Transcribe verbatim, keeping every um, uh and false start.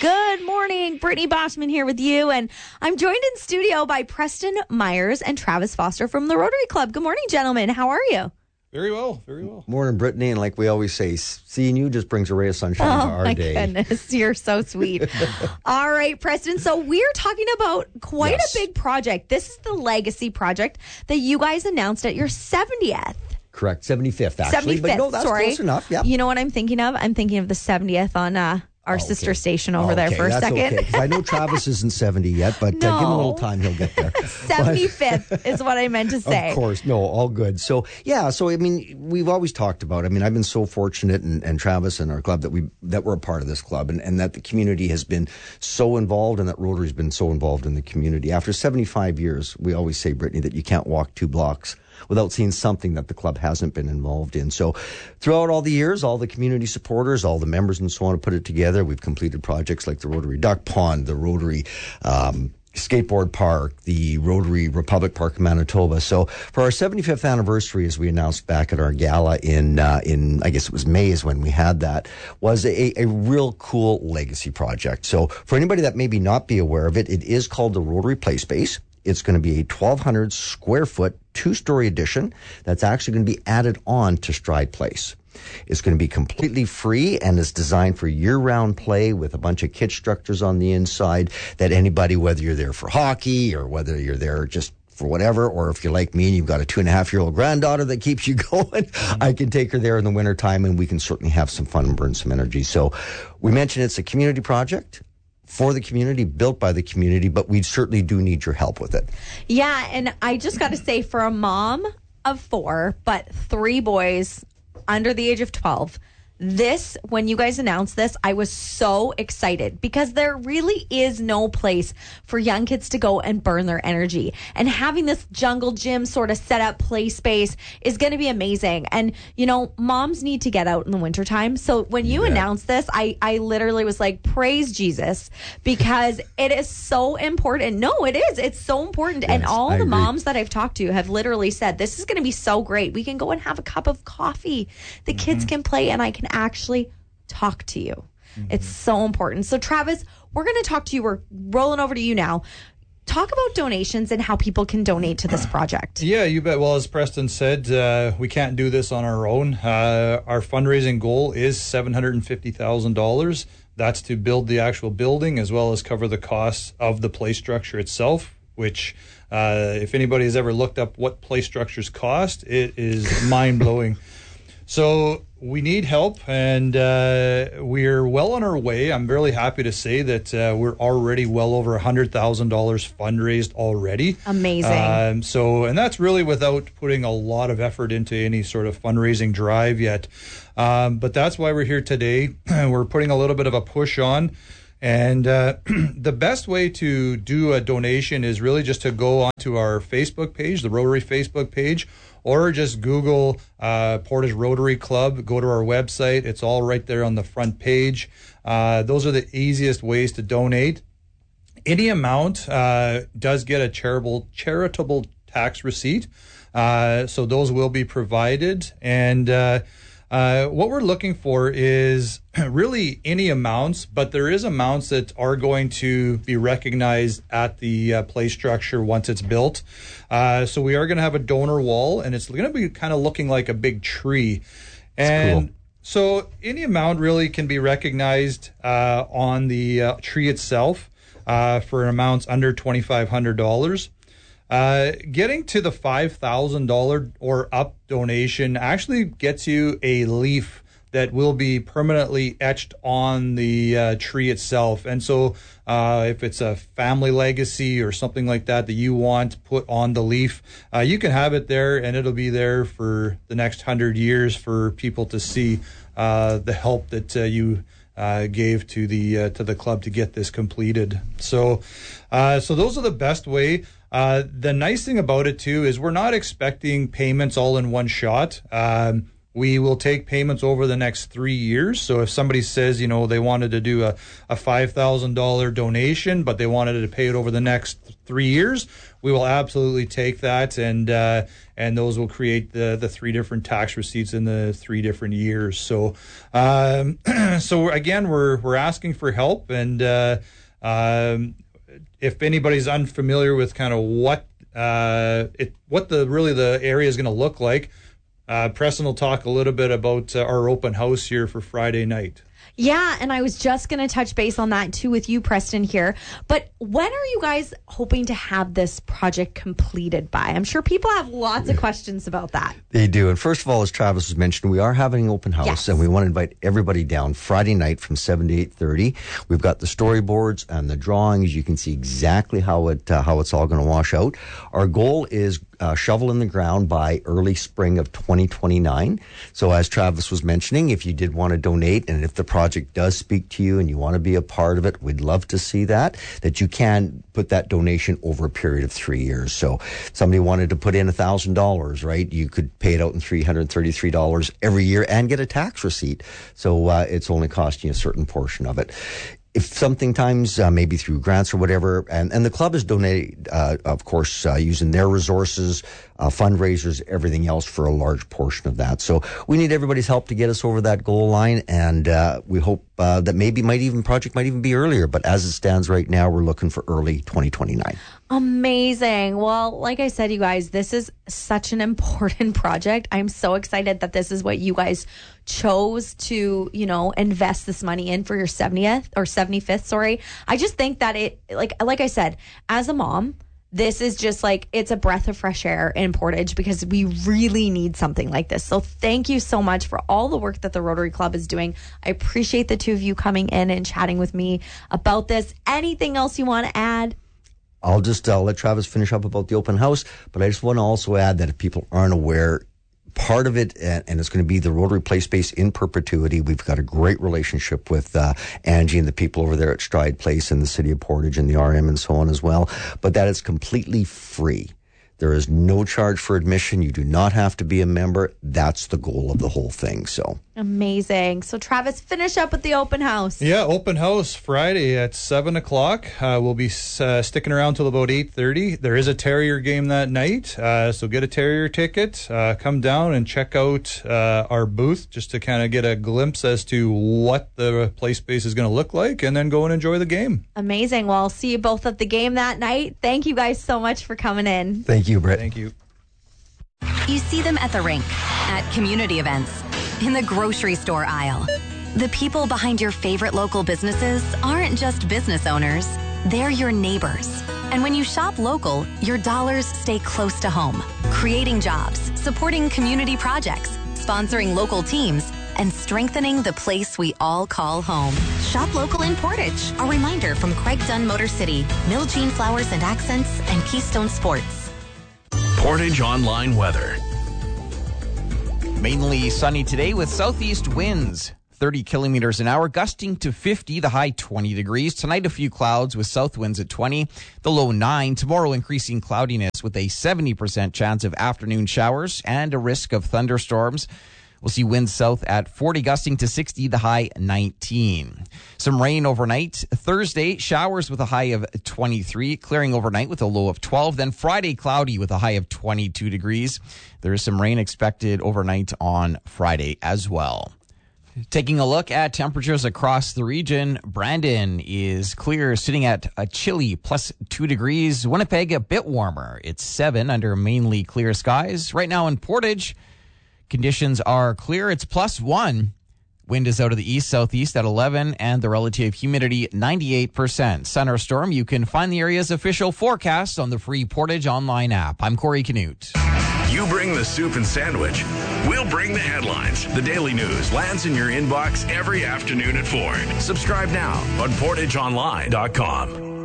Good morning. Brittany Boschman here with you, and I'm joined in studio by Preston Myers and Travis Foster from the Rotary Club. Good morning, gentlemen. How are you? Very well, very well. Morning, Brittany, and like we always say, seeing you just brings a ray of sunshine oh, to our my day. Goodness, you're so sweet. All right, Preston, so we're talking about quite Yes. a big project. This is the Legacy project that you guys announced at your seventieth. Correct, seventy-fifth actually. seventy-fifth, but no, that's sorry. close enough. Yeah. You know what I'm thinking of? I'm thinking of the seventieth on uh, our Oh, sister okay. station over Oh, there okay, for a that's second. Okay, 'cause I know Travis isn't seventy yet, but uh, give him a little No. time, he'll get there. seventy-fifth is what I meant to say. Of course, no, all good. So, yeah, so I mean, we've always talked about, I mean, I've been so fortunate, and, and Travis and our club, that we that we're a part of this club, and, and that the community has been so involved, and that Rotary's been so involved in the community. After seventy-five years, we always say, Brittany, that you can't walk two blocks without seeing something that the club hasn't been involved in. So throughout all the years, all the community supporters, all the members and so on have put it together. We've completed projects like the Rotary Duck Pond, the Rotary um, Skateboard Park, the Rotary Republic Park in Manitoba. So for our seventy-fifth anniversary, as we announced back at our gala in, uh, in I guess it was May is when we had that, was a, a real cool legacy project. So for anybody that maybe not be aware of it, it is called the Rotary Play Space. It's going to be a twelve hundred square foot, two-story addition that's actually going to be added on to Stride Place. It's going to be completely free, and it's designed for year-round play with a bunch of kit structures on the inside that anybody, whether you're there for hockey or whether you're there just for whatever, or if you're like me and you've got a two-and-a-half-year-old granddaughter that keeps you going, mm-hmm. I can take her there in the wintertime, and we can certainly have some fun and burn some energy. So we mentioned it's a community project for the community, built by the community, but we certainly do need your help with it. Yeah, and I just got to say, for a mom of four, but three boys under the age of twelve, this, when you guys announced this, I was so excited because there really is no place for young kids to go and burn their energy. And having this jungle gym sort of set up play space is going to be amazing. And, you know, moms need to get out in the wintertime. So when you Yeah. announced this, I, I literally was like, praise Jesus, because it is so important. No, it is. It's so important. And Yes, all I the agree. moms that I've talked to have literally said, this is going to be so great. We can go and have a cup of coffee. The kids can play, and I can actually talk to you. Mm-hmm. It's so important. So Travis, we're going to talk to you. We're rolling over to you now. Talk about donations and how people can donate to this project. Yeah, you bet. Well, as Preston said, uh, we can't do this on our own. Uh, our fundraising goal is seven hundred fifty thousand dollars. That's to build the actual building as well as cover the costs of the play structure itself, which uh, if anybody has ever looked up what play structures cost, it is mind-blowing. So we need help, and uh, we're well on our way. I'm really happy to say that uh, we're already well over one hundred thousand dollars fundraised already. Amazing. Um, so, and that's really without putting a lot of effort into any sort of fundraising drive yet. Um, but that's why we're here today. We're putting a little bit of a push on. And uh, the best way to do a donation is really just to go onto our Facebook page, the Rotary Facebook page, or just Google uh, Portage Rotary Club. Go to our website. It's all right there on the front page. Uh, those are the easiest ways to donate. Any amount uh, does get a charitable charitable tax receipt, uh, so those will be provided. And uh, uh, what we're looking for is really any amounts, but there is amounts that are going to be recognized at the uh, play structure once it's built. Uh, so we are going to have a donor wall, and it's going to be kind of looking like a big tree. And cool. So any amount really can be recognized uh, on the uh, tree itself uh, for amounts under twenty-five hundred dollars. Uh, getting to the five thousand dollars or up donation actually gets you a leaf that will be permanently etched on the uh, tree itself. And so uh, if it's a family legacy or something like that that you want put on the leaf, uh, you can have it there, and it'll be there for the next hundred years for people to see uh, the help that uh, you uh, gave to the uh, to the club to get this completed. So, uh, so those are the best way. Uh, the nice thing about it too is we're not expecting payments all in one shot. Um, We will take payments over the next three years. So if somebody says, you know, they wanted to do a, a five thousand dollars donation, but they wanted to pay it over the next three years, we will absolutely take that. And uh, and those will create the, the three different tax receipts in the three different years. So um, so again, we're we're asking for help. And uh, um, if anybody's unfamiliar with kind of what uh, it what the really the area is going to look like, Uh, Preston will talk a little bit about uh, our open house here for Friday night. Yeah, and I was just going to touch base on that too with you, Preston, here. But when are you guys hoping to have this project completed by? I'm sure people have lots of questions about that. They do. And first of all, as Travis has mentioned, we are having an open house, yes. and we want to invite everybody down Friday night from seven to eight thirty. We've got the storyboards and the drawings. You can see exactly how it uh, how it's all going to wash out. Our goal is uh, shovel in the ground by early spring of twenty twenty-nine. So as Travis was mentioning, if you did want to donate, and if the project does speak to you and you want to be a part of it, we'd love to see that, that you can put that donation over a period of three years. So somebody wanted to put in one thousand dollars, right? You could pay it out in three hundred thirty-three dollars every year and get a tax receipt. So uh, it's only costing you a certain portion of it. If something times, uh, maybe through grants or whatever, and, and the club is donating, uh, of course, uh, using their resources, uh, fundraisers, everything else for a large portion of that. So we need everybody's help to get us over that goal line, and uh, we hope uh, that maybe might even project might even be earlier. But as it stands right now, we're looking for early twenty twenty-nine. Amazing. Well, like I said, you guys, this is such an important project. I'm so excited that this is what you guys chose to, you know, invest this money in for your seventieth or seventy-fifth, sorry. I just think that it, like, like I said, as a mom, this is just like, it's a breath of fresh air in Portage because we really need something like this. So thank you so much for all the work that the Rotary Club is doing. I appreciate the two of you coming in and chatting with me about this. Anything else you want to add? I'll just uh, let Travis finish up about the open house, but I just want to also add that if people aren't aware, part of it, and, and it's going to be the Rotary Play Space in perpetuity. We've got a great relationship with uh, Angie and the people over there at Stride Place in the city of Portage and the R M and so on as well, but that is completely free. There is no charge for admission. You do not have to be a member. That's the goal of the whole thing. So amazing. So Travis, finish up with the open house. Yeah, open house Friday at seven o'clock. Uh, we'll be uh, sticking around till about eight thirty. There is a Terrier game that night, uh, so get a Terrier ticket. Uh, come down and check out uh, our booth just to kind of get a glimpse as to what the play space is going to look like, and then go and enjoy the game. Amazing. Well, I'll see you both at the game that night. Thank you guys so much for coming in. Thank you. You, Brett. Thank you. You see them at the rink, at community events, in the grocery store aisle. The people behind your favorite local businesses aren't just business owners, they're your neighbors. And when you shop local, your dollars stay close to home, creating jobs, supporting community projects, sponsoring local teams, and strengthening the place we all call home. Shop local in Portage. A reminder from Craig Dunn Motor City, Mill Jean Flowers and Accents, and Keystone Sports. Portage Online weather. Mainly sunny today with southeast winds, thirty kilometers an hour, gusting to fifty, the high twenty degrees. Tonight, a few clouds with south winds at twenty, the low nine. Tomorrow, increasing cloudiness with a seventy percent chance of afternoon showers and a risk of thunderstorms. We'll see winds south at forty, gusting to sixty, the high nineteen. Some rain overnight. Thursday, showers with a high of twenty-three, clearing overnight with a low of twelve. Then Friday, cloudy with a high of twenty-two degrees. There is some rain expected overnight on Friday as well. Taking a look at temperatures across the region, Brandon is clear, sitting at a chilly plus two degrees. Winnipeg, a bit warmer. It's seven under mainly clear skies. Right now in Portage, conditions are clear. It's plus one. Wind is out of the east-southeast at eleven, and the relative humidity ninety-eight percent. Sun or storm, you can find the area's official forecast on the free Portage Online app. I'm Corey Canute. You bring the soup and sandwich. We'll bring the headlines. The daily news lands in your inbox every afternoon at four. Subscribe now on portage online dot com.